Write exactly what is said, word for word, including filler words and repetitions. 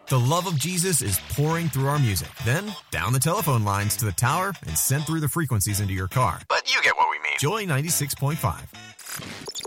The love of Jesus is pouring through our music, then down the telephone lines to the tower and sent through the frequencies into your car. But you get what we mean. Joy ninety-six point five.